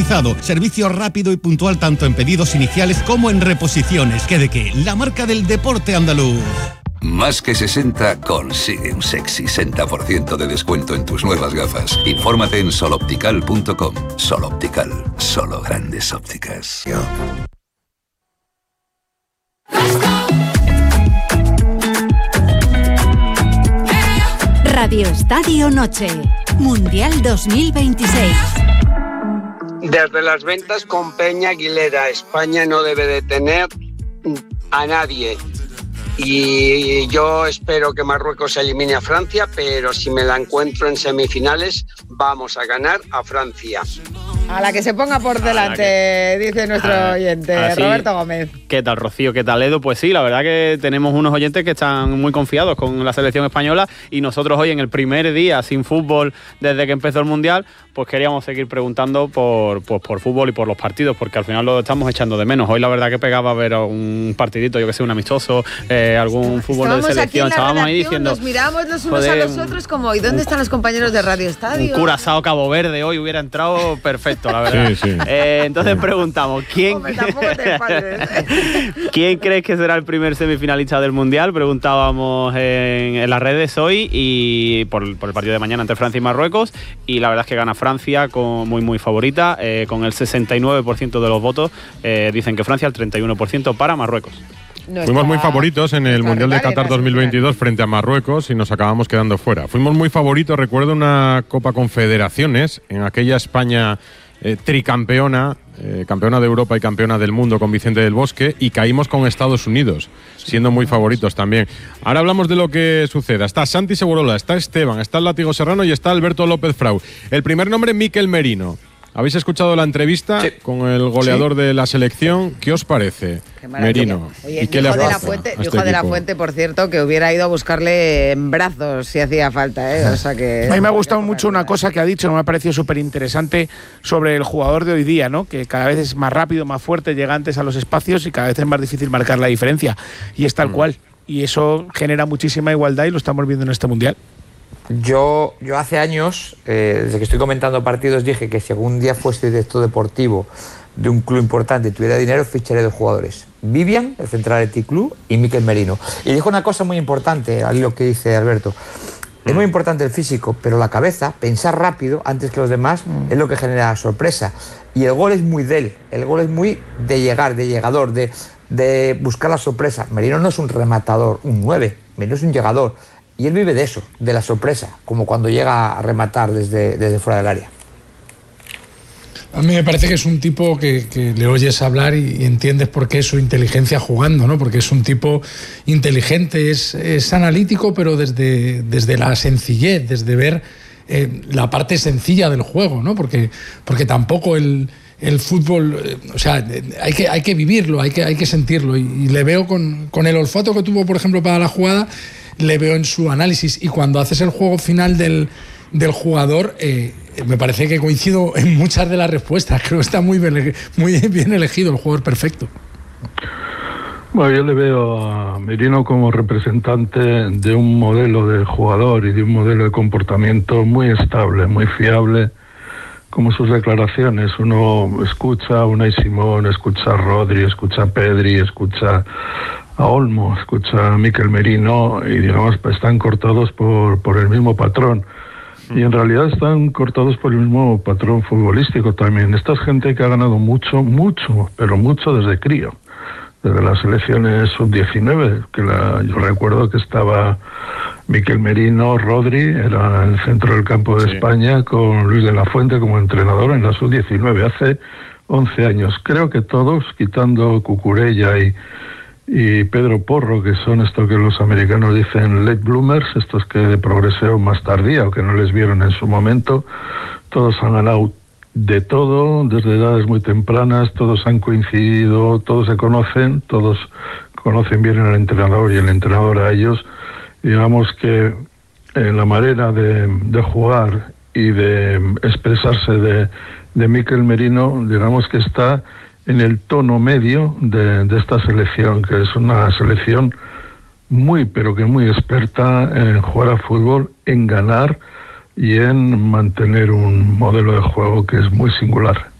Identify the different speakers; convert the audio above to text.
Speaker 1: garantizado. Servicio rápido y puntual tanto en pedidos iniciales como en reposiciones. ¿Qué de qué? La marca del deporte andaluz.
Speaker 2: Más que 60 consigue un sexy 60% de descuento en tus nuevas gafas. Infórmate en soloptical.com. Soloptical, solo grandes ópticas.
Speaker 3: Radio Estadio Noche, Mundial 2026.
Speaker 4: Desde las ventas con Peña Aguilera, España no debe de tener a nadie. Y yo espero que Marruecos elimine a Francia, pero si me la encuentro en semifinales, vamos a ganar a Francia.
Speaker 5: A la que se ponga por delante, dice nuestro oyente, Roberto Gómez.
Speaker 6: ¿Qué tal, Rocío? ¿Qué tal, Edu? Pues sí, la verdad que tenemos unos oyentes que están muy confiados con la selección española y nosotros hoy, en el primer día sin fútbol desde que empezó el Mundial, pues queríamos seguir preguntando por fútbol y por los partidos, porque al final lo estamos echando de menos. Hoy la verdad que pegaba a ver un partidito, yo que sé, un amistoso, algún fútbol de selección. Estábamos ahí diciendo... Nos
Speaker 5: miramos los unos a los otros como, ¿y dónde están los compañeros de Radio Estadio?
Speaker 6: Un Curazao Cabo Verde hoy hubiera entrado perfecto, la verdad. Sí. Entonces preguntamos, ¿quién crees que será el primer semifinalista del Mundial? Preguntábamos en las redes hoy y por el partido de mañana entre Francia y Marruecos, y la verdad es que gana Francia muy favorita, con el 69% de los votos. Dicen que Francia, el 31% para Marruecos.
Speaker 7: Fuimos muy favoritos en el Mundial de Qatar 2022 frente a Marruecos y nos acabamos quedando fuera. Fuimos muy favoritos, recuerdo una Copa Confederaciones, en aquella España tricampeona, campeona de Europa y campeona del mundo con Vicente del Bosque, y caímos con Estados Unidos, siendo muy favoritos también. Ahora hablamos de lo que suceda. Está Santi Segurola, está Esteban, está el Látigo Serrano y está Alberto López Frau. El primer nombre, Mikel Merino. ¿Habéis escuchado la entrevista con el goleador de la selección? ¿Qué os parece, Merino?
Speaker 5: Oye, ¿y qué le aporta Dijo de la Fuente, por cierto, que hubiera ido a buscarle en brazos si hacía falta, ¿eh? O sea que...
Speaker 8: A mí me ha gustado mucho una cosa que ha dicho, me ha parecido súper interesante sobre el jugador de hoy día, ¿no? Que cada vez es más rápido, más fuerte, llega antes a los espacios y cada vez es más difícil marcar la diferencia. Y es tal cual. Y eso genera muchísima igualdad y lo estamos viendo en este Mundial.
Speaker 9: Yo hace años, desde que estoy comentando partidos, dije que si algún día fuese director deportivo de un club importante y tuviera dinero, ficharé dos jugadores: Vivian, el Central Athletic Club, y Mikel Merino. Y dijo una cosa muy importante, a lo que dice Alberto. Es muy importante el físico, pero la cabeza, pensar rápido antes que los demás, es lo que genera sorpresa. Y el gol es muy de él, el gol es muy de llegar, de llegador, de buscar la sorpresa. Merino no es un rematador, un 9, Merino es un llegador. Y él vive de eso, de la sorpresa, como cuando llega a rematar desde fuera del área.
Speaker 10: A mí me parece que es un tipo que le oyes hablar y entiendes por qué es su inteligencia jugando, ¿no? Porque es un tipo inteligente, es analítico, pero desde la sencillez, desde ver la parte sencilla del juego, ¿no? Porque tampoco el fútbol, o sea, hay que vivirlo, hay que sentirlo. Y le veo con el olfato que tuvo, por ejemplo, para la jugada, le veo en su análisis, y cuando haces el juego final del jugador, me parece que coincido en muchas de las respuestas. Creo que está muy bien elegido, el jugador perfecto.
Speaker 11: Bueno, yo le veo a Merino como representante de un modelo de jugador y de un modelo de comportamiento muy estable, muy fiable, como sus declaraciones. Uno escucha a Unai Simón, escucha a Rodri, escucha a Pedri, escucha a Olmo, escucha a Mikel Merino, y digamos están cortados por el mismo patrón. Y en realidad están cortados por el mismo patrón futbolístico también. Esta es gente que ha ganado mucho, pero mucho desde crío. Desde las selecciones sub-19, yo recuerdo que estaba Mikel Merino, Rodri, era el centro del campo de España, con Luis de la Fuente como entrenador en la sub-19, hace 11 años. Creo que todos, quitando Cucurella y Pedro Porro, que son esto que los americanos dicen late bloomers, estos que de progresión más tardía o que no les vieron en su momento, todos han ganado de todo, desde edades muy tempranas, todos han coincidido, todos se conocen, todos conocen bien al entrenador y el entrenador a ellos. Digamos que en la manera de jugar y de expresarse de Mikel Merino, digamos que está en el tono medio de esta selección, que es una selección pero que muy experta en jugar a fútbol, en ganar y en mantener un modelo de juego que es muy singular.